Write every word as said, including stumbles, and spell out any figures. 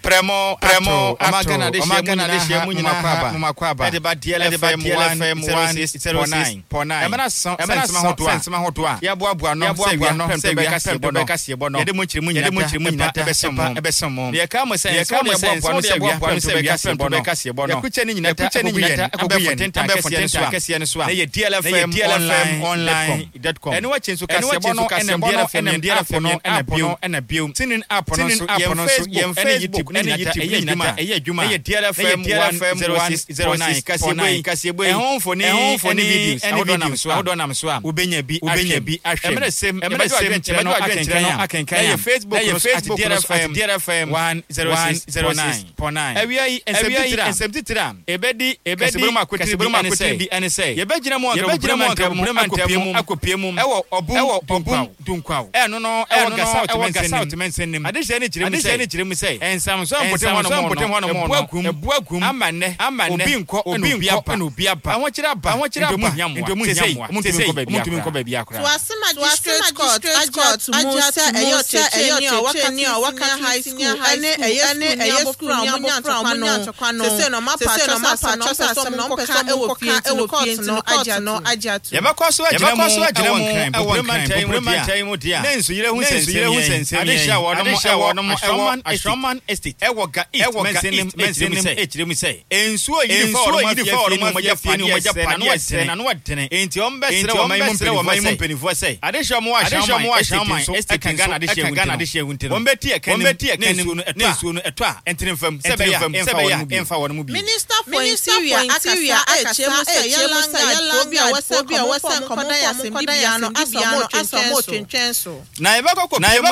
Premo premo amagana de amagana de shemu nyina ha makwaba. E de ba D L F M one zero six point nine. Emana son emana sensema hoto a. Ya boaboa no se wi no se wi kase bo no kase bo no. Ye de mu chiri mu nyina. Ye de mu chiri mu nyina ebesom ebesom. Ye ka mo sense ye ka mo sense no se wi no se wi kase bo no kase bo no. Ye kuche ni nyina kuche ni nyina akogu tenta kase no so a. Ye D L F M online dot com. Eno wa chenso kase bo no ene D L F M D L F M ene bio ene bio. Tinin app no so ye Facebook ene YouTube ene juma eye juma eye D L F M one zero six point nine kasebo kasebo ehon foni ehon foni videos awodo nam so awodo nam so ubenya bi ubenya bi ahwe emre sem emre sem emre no akenkan no akenkan eye Facebook no Facebook no D L F M one zero six point nine ewia yi ensem ensem titira ebedi ebedi kasebo ma akotiri bi ene say ye begina mo anka begina mo anka mo anka akopie mu ewo obum ewo obum dunkwaw e no no ewo gasaunt mensen nim ade je ne jire mu say ade je ne jire mu say ensam so potem hono mo no ebuagum amane amane obi nko obi nko na obi aba awon kira aba awon kira aba ndomu nyamwa mutumi nko baabi akra mutumi nko baabi akra to asema district court ajat musa eyo checheni o wakani o wakani high school ane ene eyo school amunya ntokwa no sese no mapa chosa no pesa no pesa ewo fie ewo fie no aja no ajatu yebakọ so agina mu agina mu ewo nkan mu dia nenso yire hu sense ade sha wono mo ewo no mo ewo Ashman estate ewo ga ewo ga mensenim echire mu say ensuo yiri fa oro yiri fa oro mo jafa ni mo jafa ni ese na no wadene enti o mbesere wo mai mo mpeni wo mai mo mpeni fo say ade sha mo Ashman estate Ghana ade sha Ghana ade sha wunte no ombeti e kan ombeti e kan ensuo no eto ensuo no eto a entene fam sebe ya sebe ya emfa wo no mu bi minister for interior akasa eche mo say yalanga obi a wase obi a wase nkomoda ya sembibia no aso mo twentwenso na yebakọ ko